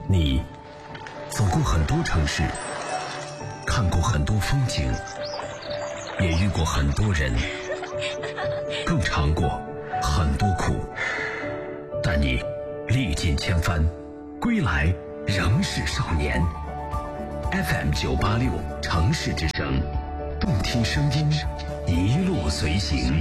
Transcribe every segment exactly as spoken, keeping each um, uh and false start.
你走过很多城市，看过很多风景，也遇过很多人，更尝过很多苦，但你历尽千帆，归来仍是少年。 F M 九八六城市之声，动听声音，一路随行。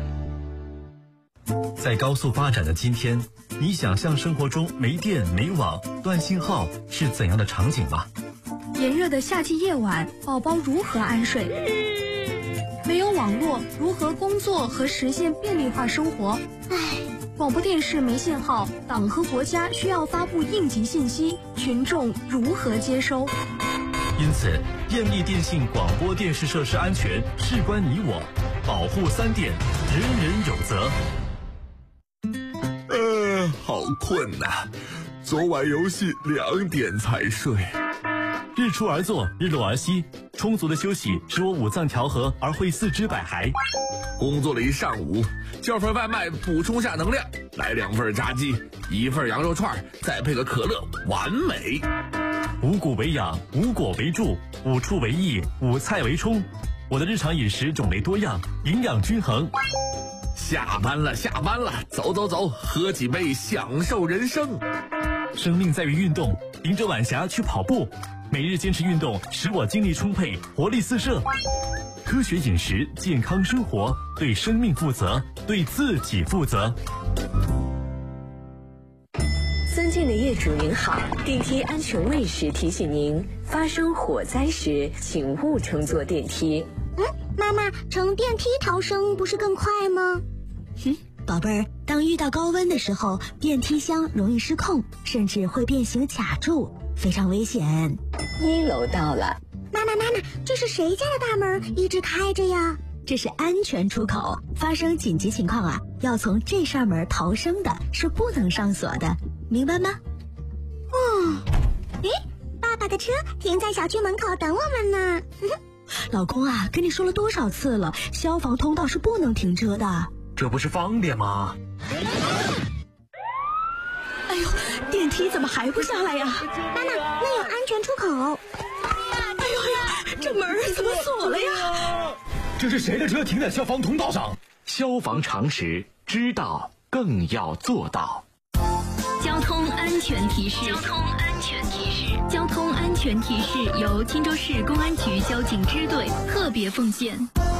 在高速发展的今天，你想象生活中没电没网断信号是怎样的场景吗？ 炎热的夏季夜晚，宝宝如何安睡？没有网络，如何工作和实现便利化生活？唉，广播电视没信号，党和国家需要发布应急信息，群众如何接收？ 因此，燕利电信广播电视设施安全事关你我，保护三电，人人有责。 呃，好困呐、昨晚游戏两点才睡。 日出而作，日落而息，充足的休息使我五脏调和而会四肢百骸。 工作了一上午，叫份外卖补充下能量，来两份炸鸡，一份羊肉串，再配个可乐，完美。 五谷为养，五果为助，五畜为益，五菜为充。我的日常饮食种类多样，营养均衡。 下班了，下班了，走走走，喝几杯，享受人生。 生命在于运动，迎着晚霞去跑步，每日坚持运动，使我精力充沛，活力四射。科学饮食，健康生活，对生命负责，对自己负责。 尊敬的业主您好，电梯安全卫士提醒您，发生火灾时请勿乘坐电梯。 嗯，妈妈，乘电梯逃生不是更快吗？ 哼，宝贝儿，当遇到高温的时候，电梯箱容易失控，甚至会变形卡住，非常危险。 一楼到了。 妈妈妈妈，这是谁家的大门一直开着呀？ 这是安全出口，发生紧急情况啊，要从这扇门逃生的，是不能上锁的，明白吗？ 哦，诶，爸爸的车停在小区门口等我们呢。 老公啊，跟你说了多少次了，消防通道是不能停车的。 这不是方便吗？ 哎呦，电梯怎么还不下来呀？ 妈妈，那有安全出口。 哎呦，这门怎么锁了呀？ 这是谁的车停在消防通道上？ 消防常识，知道更要做到。 交通安全提示。交通安全提示。交通安全提示由钦州市公安局交警支队特别奉献。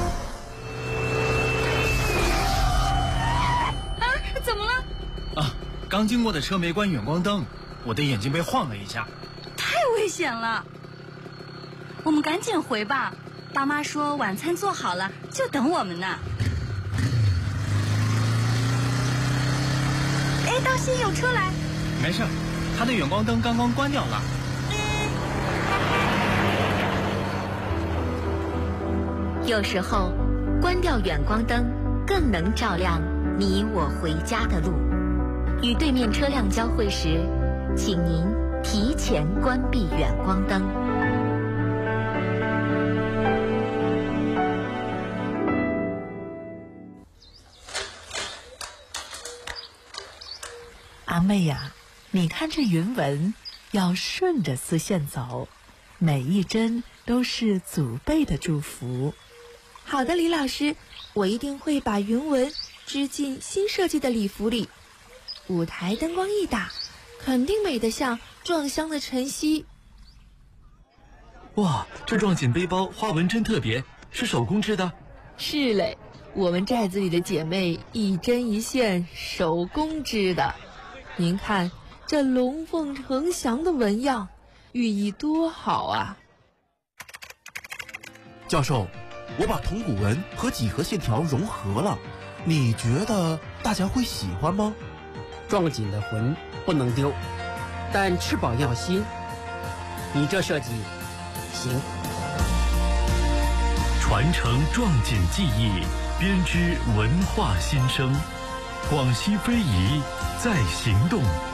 啊，怎么了？ 啊，刚经过的车没关远光灯，我的眼睛被晃了一下。 太危险了，我们赶紧回吧。爸妈说晚餐做好了，就等我们呢。哎，当心有车来！ 没事，他的远光灯刚刚关掉了。 有时候，关掉远光灯更能照亮你我回家的路。与对面车辆交汇时，请您提前关闭远光灯。 阿妹呀，你看这云纹，要顺着丝线走，每一针都是祖辈的祝福。 好的，李老师，我一定会把云纹织进新设计的礼服里。舞台灯光一打，肯定美得像撞香的晨曦。 哇，这撞锦背包花纹真特别，是手工织的？ 是嘞，我们寨子里的姐妹一针一线手工织的。您看这龙凤呈祥的纹样，寓意多好啊！ 教授，我把铜鼓纹和几何线条融合了，你觉得大家会喜欢吗？ 撞锦的魂不能丢，但翅膀要新。你这设计行。 传承撞锦技艺，编织文化新生。广西非遗在行动。